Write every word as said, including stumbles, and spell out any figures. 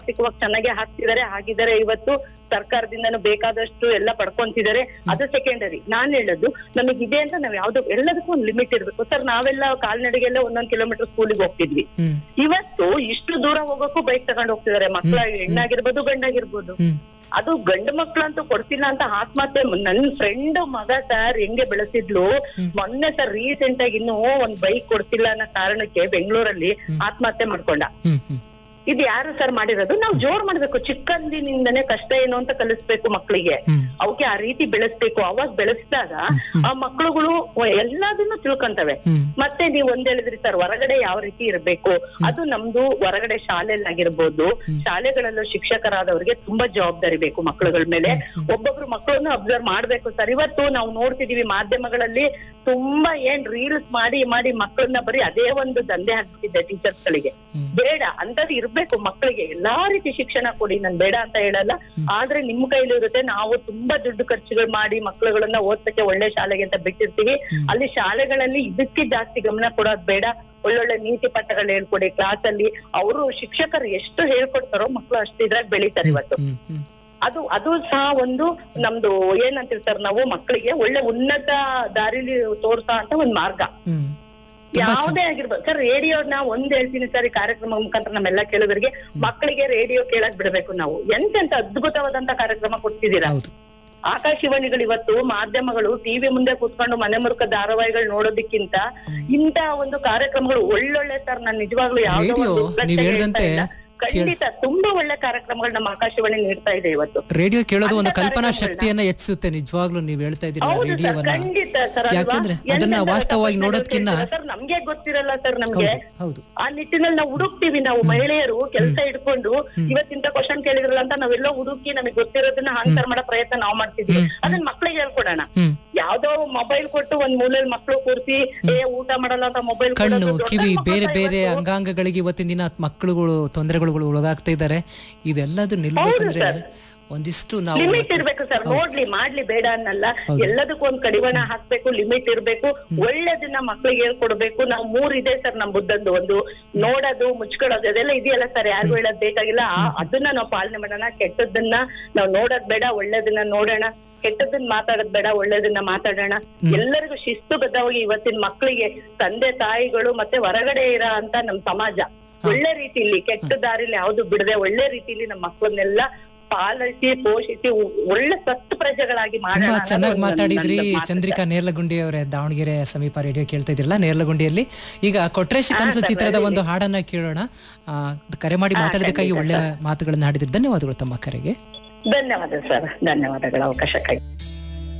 ಆರ್ಥಿಕವಾಗಿ ಚೆನ್ನಾಗಿ ಹಾಕ್ತಿದ್ದಾರೆ, ಹಾಗಿದ್ದಾರೆ. ಇವತ್ತು ಸರ್ಕಾರದಿಂದನೂ ಬೇಕಾದಷ್ಟು ಎಲ್ಲ ಪಡ್ಕೊಂತಿದ್ದಾರೆ, ಅದು ಸೆಕೆಂಡರಿ. ನಾನ್ ಹೇಳೋದು ನಮಗಿದೆ ಅಂತ ನಾವ್ ಯಾವ್ದು ಎಲ್ಲದಕ್ಕೂ ಒಂದು ಲಿಮಿಟ್ ಇರ್ಬೇಕು ಸರ್. ನಾವೆಲ್ಲ ಕಾಲ್ನಡಿಗೆಲ್ಲ ಒಂದೊಂದ್ ಕಿಲೋಮೀಟರ್ ಸ್ಕೂಲಿಗೆ ಹೋಗ್ತಿದ್ವಿ. ಇವತ್ತು ಇಷ್ಟು ದೂರ ಹೋಗಕ್ಕೂ ಬೈಕ್ ತಗೊಂಡ್ ಹೋಗ್ತಿದ್ದಾರೆ ಮಕ್ಳ, ಹೆಣ್ಣಾಗಿರ್ಬೋದು ಗಂಡಾಗಿರ್ಬೋದು. ಅದು ಗಂಡು ಮಕ್ಳಂತೂ ಕೊಡ್ತಿಲ್ಲ ಅಂತ ಆತ್ಮಹತ್ಯೆ. ನನ್ ಫ್ರೆಂಡ್ ಮಗ ಸರ್ ಹೆಂಗೆ ಬೆಳೆಸಿದ್ಲು, ಮೊನ್ನೆ ಸರ್ ರೀಸೆಂಟ್ ಆಗಿ ಇನ್ನೂ ಒಂದ್ ಬೈಕ್ ಕೊಡ್ತಿಲ್ಲ ಅನ್ನೋ ಕಾರಣಕ್ಕೆ ಬೆಂಗಳೂರಲ್ಲಿ ಆತ್ಮಹತ್ಯೆ ಮಾಡ್ಕೊಂಡ. ಇದು ಯಾರು ಸರ್ ಮಾಡಿರೋದು? ನಾವು ಜೋರ್ ಮಾಡ್ಬೇಕು, ಚಿಕ್ಕಂದಿನಿಂದನೇ ಕಷ್ಟ ಏನು ಅಂತ ಕಲಿಸ್ಬೇಕು ಮಕ್ಳಿಗೆ, ಅವಕ್ಕೆ ಆ ರೀತಿ ಬೆಳೆಸ್ಬೇಕು. ಅವಾಗ ಬೆಳೆಸಿದಾಗ ಆ ಮಕ್ಳುಗಳು ಎಲ್ಲದನ್ನು ತಿಳ್ಕೊಂತವೆ. ಮತ್ತೆ ನೀವ್ ಒಂದ್ ಹೇಳಿದ್ರಿ ಸರ್, ಹೊರಗಡೆ ಯಾವ ರೀತಿ ಇರ್ಬೇಕು, ಅದು ನಮ್ದು ಹೊರಗಡೆ ಶಾಲೆಯಲ್ಲಾಗಿರ್ಬೋದು, ಶಾಲೆಗಳಲ್ಲೂ ಶಿಕ್ಷಕರಾದವ್ರಿಗೆ ತುಂಬಾ ಜವಾಬ್ದಾರಿ ಬೇಕು ಮಕ್ಳುಗಳ ಮೇಲೆ. ಒಬ್ಬೊಬ್ರು ಮಕ್ಕಳನ್ನು ಅಬ್ಸರ್ವ್ ಮಾಡ್ಬೇಕು ಸರ್. ಇವತ್ತು ನಾವು ನೋಡ್ತಿದೀವಿ ಮಾಧ್ಯಮಗಳಲ್ಲಿ ತುಂಬಾ ಏನ್ ರೀಲ್ಸ್ ಮಾಡಿ ಮಾಡಿ ಮಕ್ಕಳನ್ನ ಬರೀ ಅದೇ ಒಂದು ದಂಧೆ ಹಾಕ್ತಿದ್ದೆ ಟೀಚರ್ಸ್ ಗಳಿಗೆ. ಬೇಡ ಅಂತದ್ ಇರ್ಬೇಕು ಮಕ್ಕಳಿಗೆ, ಎಲ್ಲಾ ರೀತಿ ಶಿಕ್ಷಣ ಕೊಡಿ, ನಾನ್ ಬೇಡ ಅಂತ ಹೇಳಲ್ಲ. ಆದ್ರೆ ನಿಮ್ ಕೈಲಿ ಇರುತ್ತೆ. ನಾವು ತುಂಬಾ ದುಡ್ಡು ಖರ್ಚುಗಳು ಮಾಡಿ ಮಕ್ಕಳುಗಳನ್ನ ಓದ್ಸಕ್ಕೆ ಒಳ್ಳೆ ಶಾಲೆಗೆ ಅಂತ ಬಿಟ್ಟಿರ್ತೀವಿ. ಅಲ್ಲಿ ಶಾಲೆಗಳಲ್ಲಿ ಇದಕ್ಕೆ ಜಾಸ್ತಿ ಗಮನ ಕೊಡೋದ್ ಬೇಡ. ಒಳ್ಳೊಳ್ಳೆ ನೀತಿ ಪಾಠಗಳು ಹೇಳ್ಕೊಡಿ ಕ್ಲಾಸ್ ಅಲ್ಲಿ. ಅವರು ಶಿಕ್ಷಕರು ಎಷ್ಟು ಹೇಳ್ಕೊಡ್ತಾರೋ ಮಕ್ಳು ಅಷ್ಟು ಇದ್ರಾಗ ಬೆಳೀತಾರೆ ಇವತ್ತು. ಅದು ಅದು ಸಹ ಒಂದು ನಮ್ದು ಏನಂತೀವಿ ಸರ್, ನಾವು ಮಕ್ಕಳಿಗೆ ಒಳ್ಳೆ ಉನ್ನತ ದಾರಿಲಿ ತೋರ್ಸೋ ಅಂತ ಒಂದ್ ಮಾರ್ಗ ಯಾವ್ದೇ ಆಗಿರ್ಬೋದು ಸರ್. ರೇಡಿಯೋನ ಒಂದ್ ಹೇಳ್ತೀನಿ ಸರ್, ಈ ಕಾರ್ಯಕ್ರಮ ಮುಖಾಂತರ ನಮ್ಮೆಲ್ಲಾ ಕೇಳೋದ್ರಿಗೆ, ಮಕ್ಕಳಿಗೆ ರೇಡಿಯೋ ಕೇಳಕ್ ಬಿಡ್ಬೇಕು ನಾವು. ಎಂತೆಂತ ಅದ್ಭುತವಾದಂತ ಕಾರ್ಯಕ್ರಮ ಕೊಡ್ತಿದ್ದೀರಾ. ಆಕಾಶವಾಣಿಗಳು ಇವತ್ತು ಮಾಧ್ಯಮಗಳು ಟಿವಿ ಮುಂದೆ ಕೂತ್ಕೊಂಡು ಮನೆ ಮುರುಕ ಧಾರಾವಾಹಿಗಳು ನೋಡೋದಕ್ಕಿಂತ ಇಂತ ಒಂದು ಕಾರ್ಯಕ್ರಮಗಳು ಒಳ್ಳೊಳ್ಳೆ ಸರ್. ನಾನ್ ನಿಜವಾಗ್ಲೂ ಯಾವ್ದೋ ಖಂಡಿತ ತುಂಬಾ ಒಳ್ಳೆ ಕಾರ್ಯಕ್ರಮಗಳು ನಮ್ಮ ಆಕಾಶವಾಣಿ ನೀಡ್ತಾ ಇದೆ ಇವತ್ತು. ರೇಡಿಯೋ ಕೇಳೋದು ಒಂದು ಕಲ್ಪನಾ ಶಕ್ತಿಯನ್ನ ಹೆಚ್ಚಿಸುತ್ತೆ. ನಿಜವಾಗ್ಲೂ ನೀವ್ ಹೇಳ್ತಾ ಇದ್ದೀರಾ ರೇಡಿಯೋವನ್ನ. ಖಂಡಿತ ಸರ್, ಯಾಕಂದ್ರೆ ಅದನ್ನ ವಾಸ್ತವವಾಗಿ ನೋಡೋದ್ಕಿನ್ನ ಸರ್ ನಮ್ಗೆ ಗೊತ್ತಿರಲ್ಲ ಸರ್. ನಮ್ಗೆ ಆ ನಿಟ್ಟಿನಲ್ಲಿ ನಾವು ಹುಡುಕ್ತಿವಿ. ನಾವು ಮಹಿಳೆಯರು ಕೆಲಸ ಇಟ್ಕೊಂಡು ಇವತ್ತಿಂತ ಕ್ವಶನ್ ಕೇಳಿದ್ರಲ್ಲ ಅಂತ ನಾವೆಲ್ಲ ಹುಡುಕಿ ನಮಗೆ ಗೊತ್ತಿರೋದನ್ನ ಆನ್ಸರ್ ಮಾಡೋ ಪ್ರಯತ್ನ ನಾವು ಮಾಡ್ತಿದ್ವಿ. ಅದನ್ನ ಮಕ್ಳಿಗೆ ಹೇಳ್ಕೊಡೋಣ. ಯಾವ್ದೋ ಮೊಬೈಲ್ ಕೊಟ್ಟು ಒಂದ್ ಮೂಲೆಯಲ್ಲಿ ಮಕ್ಳು ಕೂರಿಸಿ ಏ ಊಟ ಮಾಡಲ್ಲ ಅಂತ ಮೊಬೈಲ್, ಕಣ್ಣು ಕಿವಿ ಬೇರೆ ಬೇರೆ ಅಂಗಾಂಗಗಳಿಗೆ ಇವತ್ತಿನ ದಿನ ಮಕ್ಕಳುಗಳು ತೊಂದರೆಗಳು ಒಳಗಾಗ್ತಾ ಇದ್ದಾರೆ. ಇದೆಲ್ಲದು ನಿಲ್ಬೇಕಂದ್ರೆ ಒಂದಿಷ್ಟು ನಾವು ಲಿಮಿಟ್ ಇರ್ಬೇಕು ಸರ್. ನೋಡ್ಲಿ ಮಾಡ್ಲಿ ಬೇಡ ಅನ್ನಲ್ಲ, ಎಲ್ಲದಕ್ಕೂ ಒಂದ್ ಕಡಿವಾಣ ಹಾಕ್ಬೇಕು, ಲಿಮಿಟ್ ಇರ್ಬೇಕು. ಒಳ್ಳೇದನ್ನ ಮಕ್ಳಿಗೆ ಹೇಳ್ಕೊಡ್ಬೇಕು. ನಾವು ಮೂರ್ ಇದೆ ಸರ್ ನಮ್ ಬುದ್ಧಂದು. ಒಂದು ನೋಡೋದು, ಮುಚ್ಕೊಳ್ಳೋದು, ಅದೆಲ್ಲ ಇದೆಯಲ್ಲ ಸರ್, ಯಾರಿಗೂ ಹೇಳೋದ್ ಬೇಕಾಗಿಲ್ಲ. ಅದನ್ನ ನಾವು ಪಾಲನೆ ಮಾಡೋಣ. ಕೆಟ್ಟದನ್ನ ನಾವು ನೋಡೋದ್ ಬೇಡ, ಒಳ್ಳೇದನ್ನ ನೋಡೋಣ. ಕೆಟ್ಟದನ್ನ ಮಾತಾಡೋದ್ ಬೇಡ, ಒಳ್ಳೇದನ್ನ ಮಾತಾಡೋಣ. ಎಲ್ಲರಿಗೂ ಶಿಸ್ತುಬದ್ಧವಾಗಿ ಇವತ್ತಿನ ಮಕ್ಕಳಿಗೆ ತಂದೆ ತಾಯಿಗಳು ಮತ್ತೆ ಹೊರಗಡೆ ಇರೋ ಅಂತ ನಮ್ ಸಮಾಜ ಒಳ್ಳೆ ರೀತಿಲಿ, ಕೆಟ್ಟ ದಾರಿಲಿ ಯಾವ್ದು ಬಿಡದೆ ಒಳ್ಳೆ ರೀತಿಲಿ ನಮ್ಮ ಮಕ್ಕಳನ್ನೆಲ್ಲ ಪಾಲಿಸಿ ಪೋಷಿಸಿ ಒಳ್ಳೆ ಸತ್ತು ಪ್ರಜೆಗಳಾಗಿ ಮಾಡೋಣ. ಚೆನ್ನಾಗಿ ಮಾತಾಡಿದ್ರಿ ಚಂದ್ರಿಕಾ ನೇರ್ಲಗುಂಡಿ ಅವರೇ. ದಾವಣಗೆರೆ ಸಮೀಪ ರೇಡಿಯೋ ಕೇಳ್ತಾ ಇದ್ರಲ್ಲ ನೇರ್ಲಗುಂಡಿಯಲ್ಲಿ. ಈಗ ಕೊಟ್ರೇಶಿ ಕನಸು ಚಿತ್ರದ ಒಂದು ಹಾಡನ್ನ ಕೇಳೋಣ. ಕರೆ ಮಾಡಿ ಮಾತಾಡೋದಕ್ಕಾಗಿ ಒಳ್ಳೆ ಮಾತುಗಳನ್ನ ಹಾಡಿದ್ರೆ ಧನ್ಯವಾದಗಳು ತಮ್ಮ ಕರೆಗೆ. ಧನ್ಯವಾದ ಸರ್, ಧನ್ಯವಾದಗಳು ಅವಕಾಶಕ್ಕಾಗಿ.